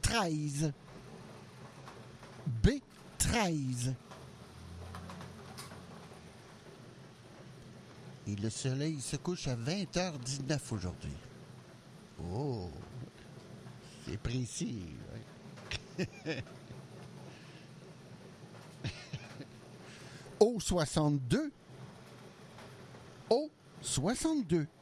13. B13. Et le soleil se couche à 20h19 aujourd'hui. Oh, c'est précis. Ouais. O62. O62.